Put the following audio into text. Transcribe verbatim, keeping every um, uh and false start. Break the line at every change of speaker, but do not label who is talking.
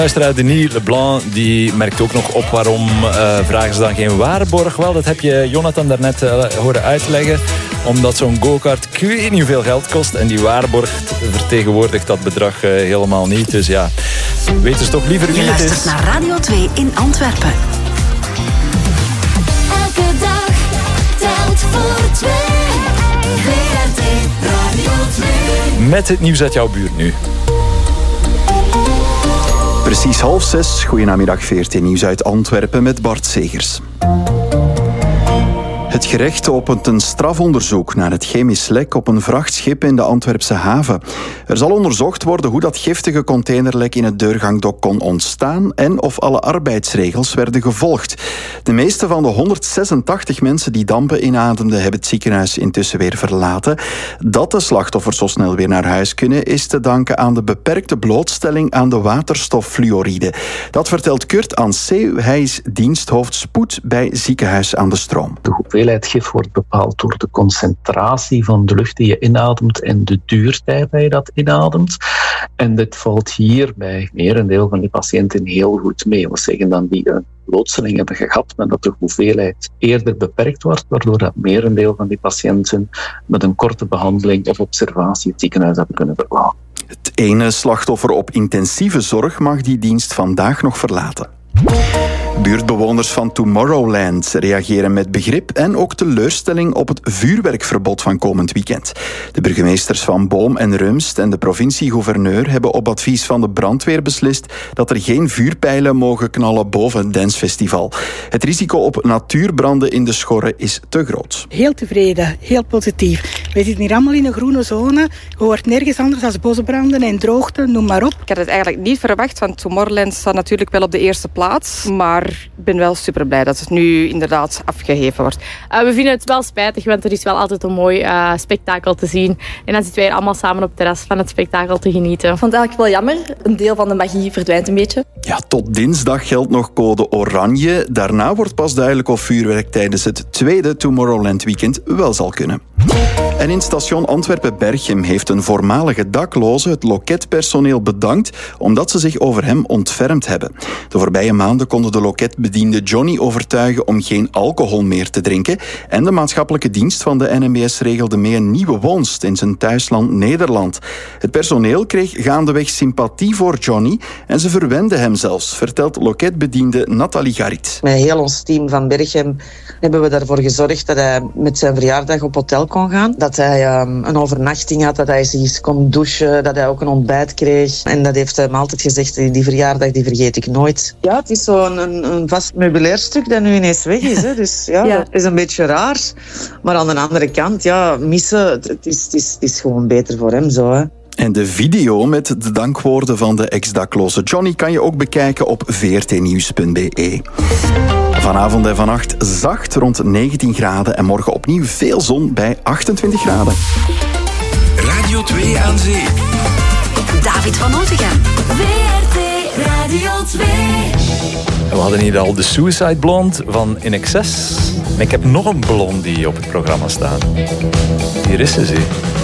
Luisteraar Denis Leblanc die merkt ook nog op waarom uh, vragen ze dan geen waarborg. Wel, dat heb je Jonathan daarnet uh, horen uitleggen. Omdat zo'n go-kart ik weet niet hoeveel geld kost. En die waarborg vertegenwoordigt dat bedrag uh, helemaal niet. Dus ja, weten ze toch liever wie het is.
Je luistert naar Radio twee in Antwerpen.
Elke dag telt voor twee. V R T Radio twee.
Met het nieuws uit jouw buurt nu.
Precies half zes. Goedenamiddag, V R T Nieuws uit Antwerpen met Bart Segers. Het gerecht opent een strafonderzoek naar het chemisch lek op een vrachtschip in de Antwerpse haven. Er zal onderzocht worden hoe dat giftige containerlek in het deurgangdok kon ontstaan en of alle arbeidsregels werden gevolgd. De meeste van de honderdzesentachtig mensen die dampen inademden hebben het ziekenhuis intussen weer verlaten. Dat de slachtoffers zo snel weer naar huis kunnen is te danken aan de beperkte blootstelling aan de waterstoffluoride. Dat vertelt Kurt Anseeuw. Hij is diensthoofd spoed bij Ziekenhuis aan de Stroom.
De hoeveelheid gif wordt bepaald door de concentratie van de lucht die je inademt en de duurtijd dat je dat inademt. En dit valt hier bij merendeel van die patiënten heel goed mee. We zeggen dan die een blootstelling hebben gehad, maar dat de hoeveelheid eerder beperkt wordt, waardoor dat merendeel van die patiënten met een korte behandeling of observatie het ziekenhuis hebben kunnen verlaten.
Het ene slachtoffer op intensieve zorg mag die dienst vandaag nog verlaten. Buurtbewoners van Tomorrowland reageren met begrip en ook teleurstelling op het vuurwerkverbod van komend weekend. De burgemeesters van Boom en Rumst en de provincie-gouverneur hebben op advies van de brandweer beslist dat er geen vuurpijlen mogen knallen boven het dancefestival. Het risico op natuurbranden in de Schorre is te groot.
Heel tevreden, heel positief. We zitten hier allemaal in een groene zone. Je hoort nergens anders dan bosbranden en droogte, noem maar op.
Ik had het eigenlijk niet verwacht, want Tomorrowland staat natuurlijk wel op de eerste plaats. Maar ik ben wel super blij dat het nu inderdaad afgeheven wordt.
Uh, we vinden het wel spijtig, want er is wel altijd een mooi uh, spektakel te zien. En dan zitten wij allemaal samen op het terras van het spektakel te genieten.
Ik vond het eigenlijk wel jammer. Een deel van de magie verdwijnt een beetje.
Ja, tot dinsdag geldt nog code oranje. Daarna wordt pas duidelijk of vuurwerk tijdens het tweede Tomorrowland weekend wel zal kunnen. En in station Antwerpen-Berchem heeft een voormalige dakloze het loketpersoneel bedankt omdat ze zich over hem ontfermd hebben. De voorbije maanden konden de loketbediende Johnny overtuigen om geen alcohol meer te drinken en de maatschappelijke dienst van de N M B S regelde mee een nieuwe woonst in zijn thuisland Nederland. Het personeel kreeg gaandeweg sympathie voor Johnny en ze verwenden hem zelfs, vertelt loketbediende Nathalie Garit.
Met heel ons team van Berchem hebben we ervoor gezorgd dat hij met zijn verjaardag op hotel kon gaan. Dat hij um, een overnachting had, dat hij zich kon douchen, dat hij ook een ontbijt kreeg. En dat heeft hij me altijd gezegd, die verjaardag die vergeet ik nooit. Ja, het is zo'n een, een vast meubilair stuk dat nu ineens weg is. Hè. Dus ja, ja, het is een beetje raar. Maar aan de andere kant, ja, missen, het is, het is, het is gewoon beter voor hem zo, hè.
En de video met de dankwoorden van de ex-dakloze Johnny kan je ook bekijken op v r t nieuws punt b e. Vanavond en vannacht zacht rond negentien graden en morgen opnieuw veel zon bij achtentwintig graden.
Radio twee aan zee.
David van Otegem.
V R T Radio twee.
We hadden hier al de Suicide Blonde van In Excess. En ik heb nog een blondie op het programma staan. Hier is ze, zie.